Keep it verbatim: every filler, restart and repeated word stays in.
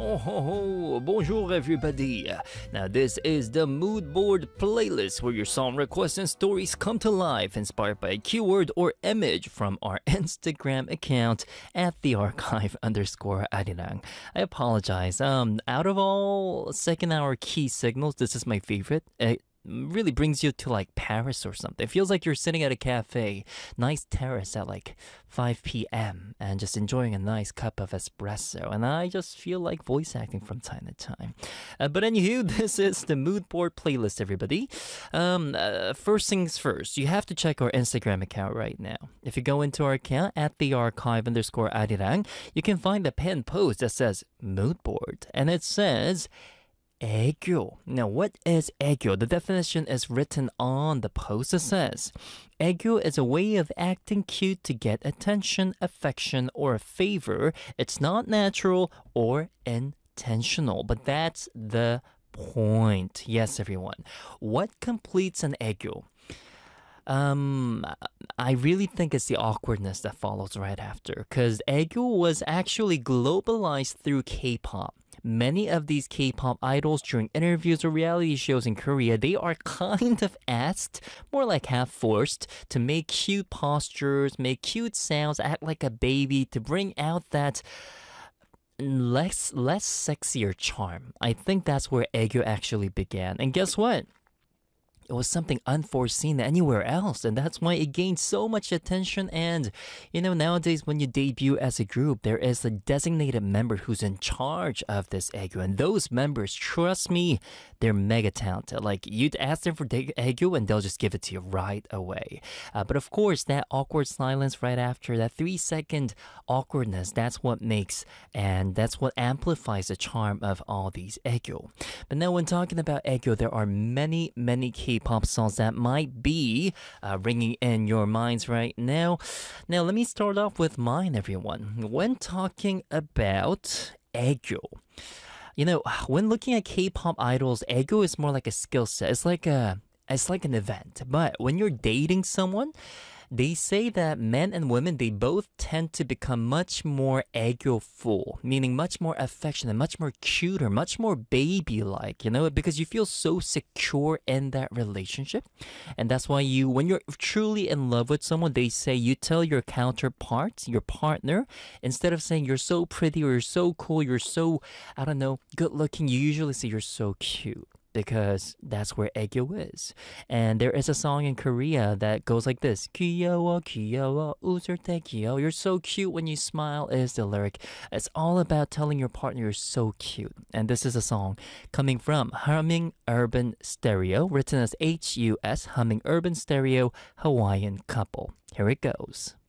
Oh ho ho, bonjour everybody. Now this is the Mood Board playlist where your song requests and stories come to life inspired by a keyword or image from our Instagram account at the archive underscore arirang. I apologize. Um, out of all second hour key signals, this is my favorite. It really brings you to like Paris or something. It feels like you're sitting at a cafe, nice terrace at like five p.m. and just enjoying a nice cup of espresso. And I just feel like voice acting from time to time. Uh, but anywho, this is the Mood Board playlist, everybody. Um, uh, first things first, you have to check our Instagram account right now. If you go into our account at the archive underscore arirang, you can find a pinned post that says Mood Board. And it says 애교. Now, what is 애교? The definition is written on the post. It says, 애교 is a way of acting cute to get attention, affection, or a favor. It's not natural or intentional, but that's the point. Yes, everyone. What completes an 애교? Um, I really think it's the awkwardness that follows right after, because 애교 was actually globalized through K-pop. Many of these K-pop idols during interviews or reality shows in Korea, they are kind of asked, more like half forced, to make cute postures, make cute sounds, act like a baby to bring out that less less sexier charm. I think that's where 애교 actually began. And guess what? It was something unforeseen anywhere else, and that's why it gained so much attention. And, you know, nowadays when you debut as a group, there is a designated member who's in charge of this 애교, and those members, trust me, they're mega talented. Like, you'd ask them for 애교, and they'll just give it to you right away. Uh, but of course, that awkward silence right after, that three-second awkwardness, that's what makes, and that's what amplifies the charm of all these 애교. But now when talking about 애교, there are many, many key K-pop songs that might be uh, ringing in your minds right now. Now, let me start off with mine, everyone. When talking about 애교, you know, when looking at K-pop idols, 애교 is more like a skill set. It's like a, it's like an event. But when you're dating someone, they say that men and women, they both tend to become much more 애교ful, meaning much more affectionate, much more cuter, much more baby-like, you know, because you feel so secure in that relationship. And that's why you, when you're truly in love with someone, they say you tell your counterpart, your partner, instead of saying you're so pretty or you're so cool, you're so, I don't know, good-looking, you usually say you're so cute. Because that's where 애교 is. And there is a song in Korea that goes like this. 귀여워 귀여워 웃을 때 귀여워. You're so cute when you smile is the lyric. It's all about telling your partner you're so cute. And this is a song coming from Humming Urban Stereo, written as H U S, Humming Urban Stereo, Hawaiian Couple. Here it goes.